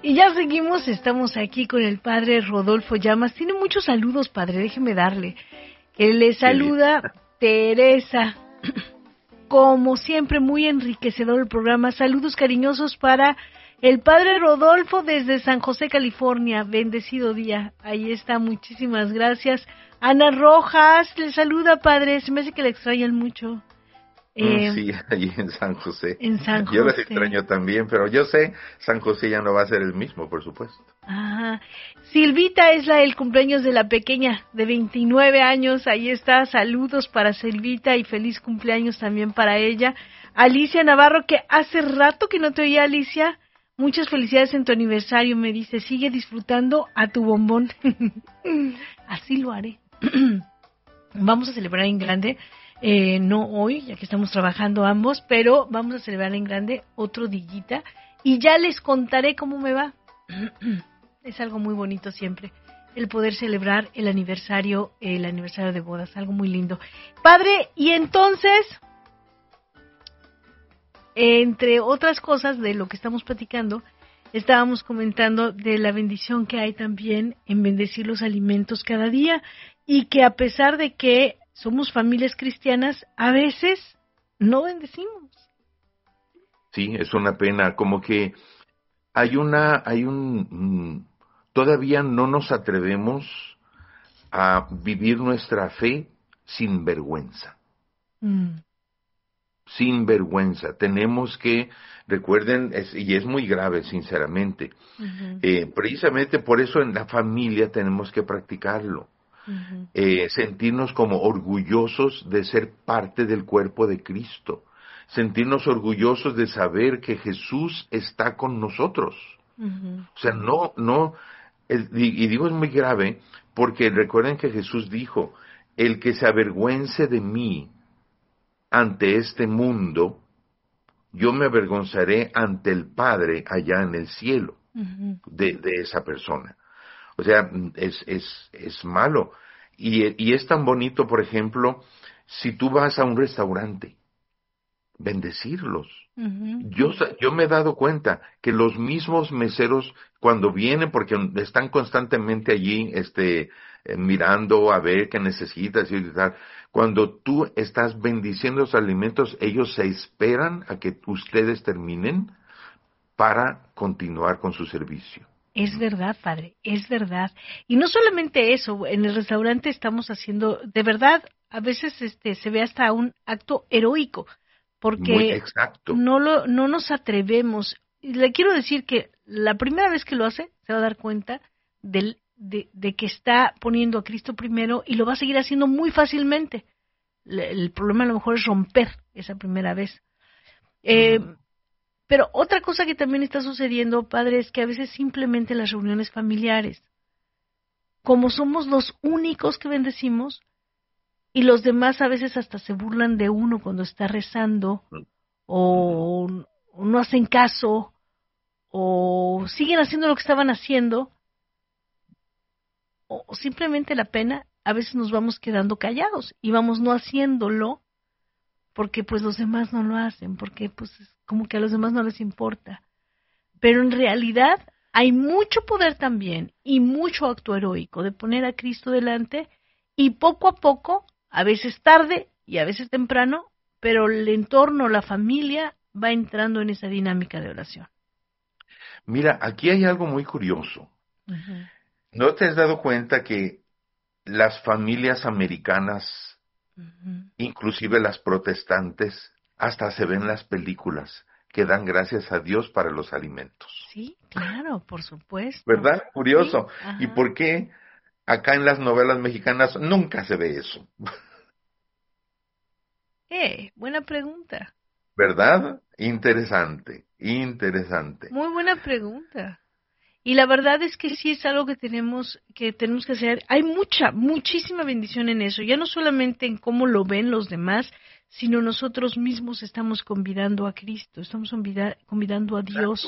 Y ya seguimos, estamos aquí con el padre Rodolfo Llamas. Tiene muchos saludos, padre, déjeme darle. Que le saluda Teresa. Como siempre, muy enriquecedor el programa. Saludos cariñosos para el padre Rodolfo desde San José, California. Bendecido día. Ahí está, muchísimas gracias. Ana Rojas le saluda, padre. Se me hace que le extrañan mucho. Sí, allí en San José. En San José. Yo las extraño también, pero yo sé, San José ya no va a ser el mismo, por supuesto. Ajá. Silvita es el cumpleaños de la pequeña, de 29 años. Ahí está, saludos para Silvita y feliz cumpleaños también para ella. Alicia Navarro, que hace rato que no te oía, Alicia. Muchas felicidades en tu aniversario, me dice. Sigue disfrutando a tu bombón. Así lo haré. Vamos a celebrar en grande. No hoy, ya que estamos trabajando ambos, pero vamos a celebrar en grande otro dillita y ya les contaré cómo me va. Es algo muy bonito siempre, el poder celebrar el aniversario de bodas, algo muy lindo. Padre, y entonces, entre otras cosas de lo que estamos platicando, estábamos comentando de la bendición que hay también en bendecir los alimentos cada día y que a pesar de que somos familias cristianas, a veces no bendecimos. Sí, es una pena, como que todavía no nos atrevemos a vivir nuestra fe sin vergüenza. Sin vergüenza. Tenemos que, recuerden, y es muy grave, sinceramente, precisamente por eso en la familia tenemos que practicarlo. Sentirnos como orgullosos de ser parte del cuerpo de Cristo, sentirnos orgullosos de saber que Jesús está con nosotros. O sea, y digo es muy grave porque recuerden que Jesús dijo, el que se avergüence de mí ante este mundo, yo me avergonzaré ante el Padre allá en el cielo de esa persona. O sea, es malo. Y es tan bonito, por ejemplo, si tú vas a un restaurante, bendecirlos. Yo me he dado cuenta que los mismos meseros, cuando vienen, porque están constantemente allí, mirando a ver qué necesitas y tal, cuando tú estás bendiciendo los alimentos, ellos se esperan a que ustedes terminen para continuar con su servicio. Es verdad, padre, es verdad. Y no solamente eso, en el restaurante estamos haciendo, de verdad, a veces se ve hasta un acto heroico, porque no nos atrevemos. Y le quiero decir que la primera vez que lo hace, se va a dar cuenta de que está poniendo a Cristo primero y lo va a seguir haciendo muy fácilmente. El problema a lo mejor es romper esa primera vez. Pero otra cosa que también está sucediendo, padre, es que a veces simplemente las reuniones familiares, como somos los únicos que bendecimos, y los demás a veces hasta se burlan de uno cuando está rezando, o no hacen caso, o siguen haciendo lo que estaban haciendo, o simplemente la pena, a veces nos vamos quedando callados y vamos no haciéndolo, porque pues los demás no lo hacen, porque pues como que a los demás no les importa. Pero en realidad hay mucho poder también y mucho acto heroico de poner a Cristo delante y poco a poco, a veces tarde y a veces temprano, pero el entorno, la familia va entrando en esa dinámica de oración. Mira, aquí hay algo muy curioso. ¿No te has dado cuenta que las familias americanas, inclusive las protestantes, hasta se ven las películas que dan gracias a Dios para los alimentos? Sí, claro, por supuesto. ¿Verdad? Curioso. Sí, ¿Y por qué acá en las novelas mexicanas nunca se ve eso? Buena pregunta. ¿Verdad? Interesante. Muy buena pregunta. Y la verdad es que sí es algo que tenemos que hacer. Hay muchísima bendición en eso. Ya no solamente en cómo lo ven los demás, sino nosotros mismos estamos convidando a Cristo, estamos convidando a Dios